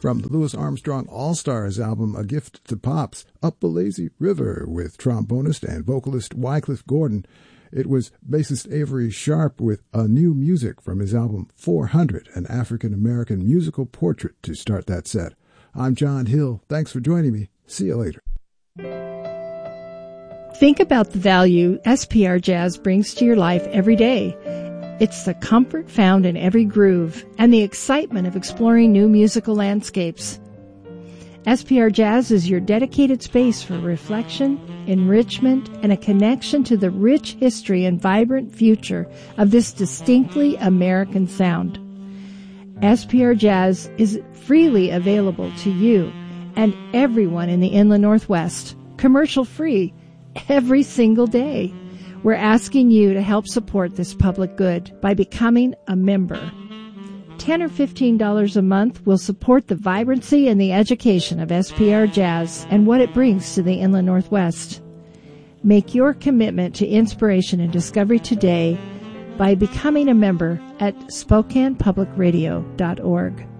From the Louis Armstrong All-Stars album, A Gift to Pops, Up a Lazy River with trombonist and vocalist Wycliffe Gordon. It was bassist Avery Sharp with A New Music from his album 400, an African-American musical portrait to start that set. I'm John Hill. Thanks for joining me. See you later. Think about the value SPR Jazz brings to your life every day. It's the comfort found in every groove and the excitement of exploring new musical landscapes. SPR Jazz is your dedicated space for reflection, enrichment, and a connection to the rich history and vibrant future of this distinctly American sound. SPR Jazz is freely available to you and everyone in the Inland Northwest, commercial-free, every single day. We're asking you to help support this public good by becoming a member. $10 or $15 a month will support the vibrancy and the education of SPR Jazz and what it brings to the Inland Northwest. Make your commitment to inspiration and discovery today by becoming a member at SpokanePublicRadio.org.